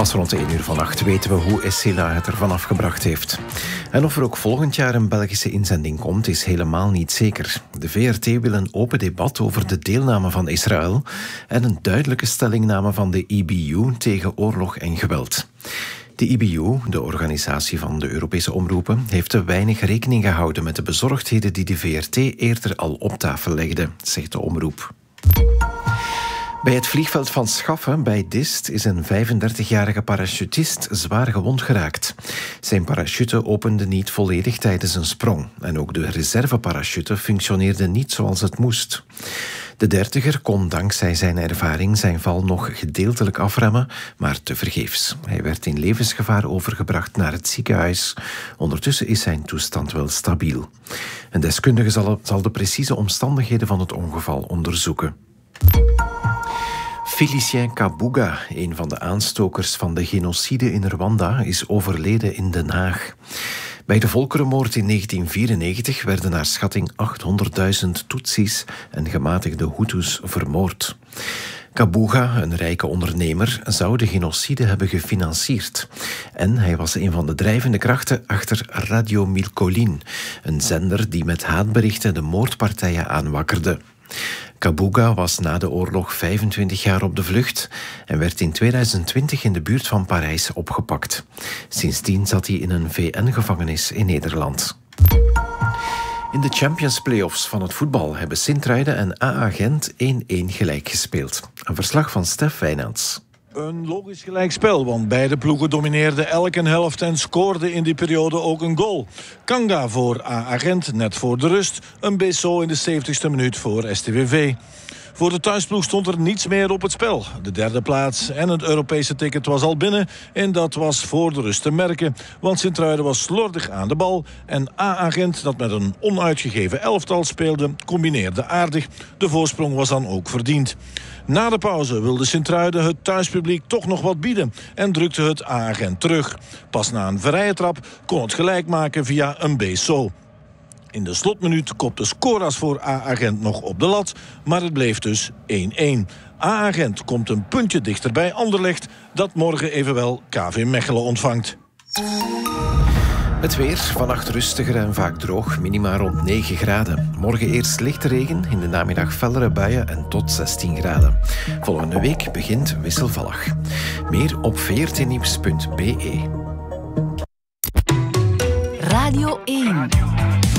Pas rond de 1 uur vannacht weten we hoe Essela het ervan afgebracht heeft. En of er ook volgend jaar een Belgische inzending komt, is helemaal niet zeker. De VRT wil een open debat over de deelname van Israël en een duidelijke stellingname van de IBU tegen oorlog en geweld. De IBU, de organisatie van de Europese omroepen, heeft te weinig rekening gehouden met de bezorgdheden die de VRT eerder al op tafel legde, zegt de omroep. Bij het vliegveld van Schaffen bij Dist is een 35-jarige parachutist zwaar gewond geraakt. Zijn parachute opende niet volledig tijdens een sprong en ook de reserveparachute functioneerde niet zoals het moest. De dertiger kon dankzij zijn ervaring zijn val nog gedeeltelijk afremmen, maar tevergeefs. Hij werd in levensgevaar overgebracht naar het ziekenhuis. Ondertussen is zijn toestand wel stabiel. Een deskundige zal de precieze omstandigheden van het ongeval onderzoeken. Félicien Kabuga, een van de aanstokers van de genocide in Rwanda, is overleden in Den Haag. Bij de volkerenmoord in 1994 werden naar schatting 800.000 Tutsis en gematigde Hutus vermoord. Kabuga, een rijke ondernemer, zou de genocide hebben gefinancierd. En hij was een van de drijvende krachten achter Radio Milcolin, een zender die met haatberichten de moordpartijen aanwakkerde. Kabuga was na de oorlog 25 jaar op de vlucht en werd in 2020 in de buurt van Parijs opgepakt. Sindsdien zat hij in een VN-gevangenis in Nederland. In de Champions Playoffs van het voetbal hebben Sint-Truiden en AA Gent 1-1 gelijk gespeeld. Een verslag van Stef Wijnands. Een logisch gelijkspel, want beide ploegen domineerden elke helft en scoorden in die periode ook een goal. Kanga voor AA Gent net voor de rust, een Besso in de 70ste minuut voor STVV. Voor de thuisploeg stond er niets meer op het spel. De derde plaats en het Europese ticket was al binnen en dat was voor de rust te merken. Want Sint-Truiden was slordig aan de bal en AA Gent, dat met een onuitgegeven elftal speelde, combineerde aardig. De voorsprong was dan ook verdiend. Na de pauze wilde Sint-Truiden het thuispubliek toch nog wat bieden en drukte het AA Gent terug. Pas na een vrije trap kon het gelijk maken via een Besso. In de slotminuut kopte Skoras voor AA Gent nog op de lat, maar het bleef dus 1-1. AA Gent komt een puntje dichter bij Anderlecht, dat morgen evenwel KV Mechelen ontvangt. Het weer, vannacht rustiger en vaak droog, minima rond 9 graden. Morgen eerst lichte regen, in de namiddag fellere buien en tot 16 graden. Volgende week begint wisselvallig. Meer op vrtnieuws.be. Radio 1.